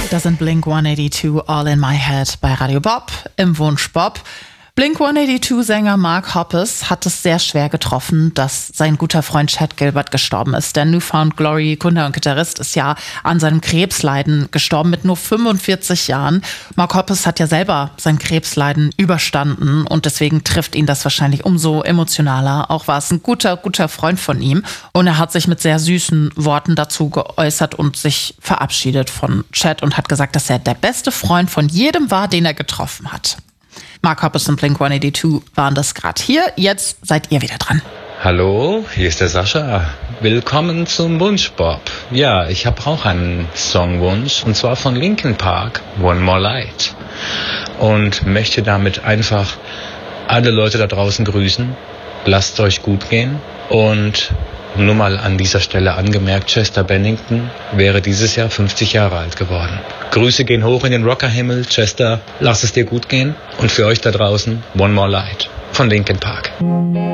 Das sind Blink-182 All in My Head bei Radio Bob im Wunsch Bob. Blink-182-Sänger Mark Hoppus hat es sehr schwer getroffen, dass sein guter Freund Chad Gilbert gestorben ist. Der New Found Glory Gründer und Gitarrist ist ja an seinem Krebsleiden gestorben mit nur 45 Jahren. Mark Hoppus hat ja selber sein Krebsleiden überstanden und deswegen trifft ihn das wahrscheinlich umso emotionaler. Auch war es ein guter Freund von ihm und er hat sich mit sehr süßen Worten dazu geäußert und sich verabschiedet von Chad und hat gesagt, dass er der beste Freund von jedem war, den er getroffen hat. Mark Hoppus und Blink-182 waren das gerade hier. Jetzt seid ihr wieder dran. Hallo, hier ist der Sascha. Willkommen zum Wunsch Bob. Ja, ich habe auch einen Songwunsch und zwar von Linkin Park, One More Light. Und möchte damit einfach alle Leute da draußen grüßen. Lasst euch gut gehen. Und nur mal an dieser Stelle angemerkt, Chester Bennington wäre dieses Jahr 50 Jahre alt geworden. Grüße gehen hoch in den Rockerhimmel. Chester, lass es dir gut gehen. Und für euch da draußen, One More Light von Linkin Park.